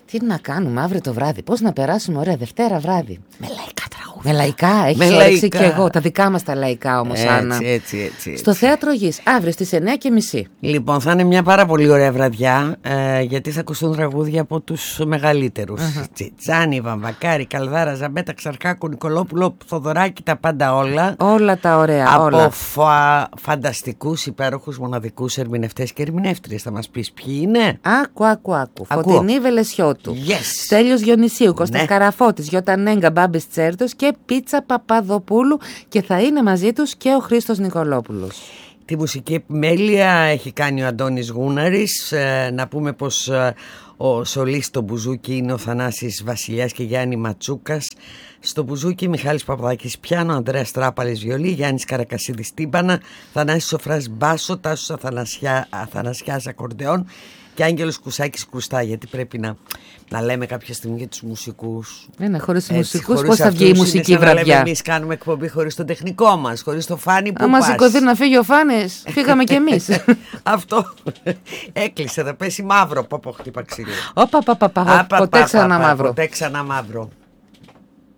Τι να κάνουμε αύριο το βράδυ, πώς να περάσουμε ωραία Δευτέρα βράδυ. Με λαϊκά τραγούδια. Με λαϊκά, έχεις όρεξη και εγώ. Τα δικά μας τα λαϊκά όμως, Άννα. Έτσι. Στο Θέατρο Γης, αύριο στις 9:30. Λοιπόν, θα είναι μια πάρα πολύ ωραία βραδιά, γιατί θα ακουστούν τραγούδια από τους μεγαλύτερους. Τσιτσάνι, Βαμβακάρη, Καλδάρα, Ζαμπέτα, Ξαρχάκου, Νικολόπουλο, Θοδωράκη, τα πάντα όλα. Όλα τα ωραία, από όλα. Φανταστικούς, υπέροχους, μοναδικούς ερμηνευτές και ερμηνεύτριες. Θα μας πεις ποιοι είναι? Άκου. Φωτεινή Βελεσιώτου. Yes. Στέλιος Διονυσίου, Κώστας Ναι. Καραφώτης, Γιώτα Νέγκα, Μπάμπης Τσέρτος και Πίτσα Παπαδοπούλου, και θα είναι μαζί τους και ο Χρήστος Νικολόπουλος. Τη μουσική επιμέλεια έχει κάνει ο Αντώνης Γούναρης. Να πούμε πως ο σολίστ στο μπουζούκι είναι ο Θανάσης Βασιλιάς και Γιάννη Ματσούκας. Στο μπουζούκι Μιχάλης Παπαδάκης πιάνο, Ανδρέας Τράπαλης βιολί, Γιάννης Καρακασίδης τύμπανα, Θανάσης Σοφράς μπάσο, Τάσος Αθανασιάς ακορντεόν και Άγγελος Κουσάκης κρουστά, γιατί πρέπει να λέμε κάποια στιγμή για τους μουσικούς. Χωρίς τους μουσικούς πώς θα βγει η μουσική βραδιά? Εμείς κάνουμε εκπομπή χωρίς τον τεχνικό μας, χωρίς το Φάνη που άμα πας. σηκωθεί να φύγει ο Φάνης, φύγαμε κι εμείς. Αυτό έκλεισε, θα πέσει μαύρο. Πω χτύπα ξύλο. Ποτέ ξανά μαύρο. Ποτέ ξανά μαύρο.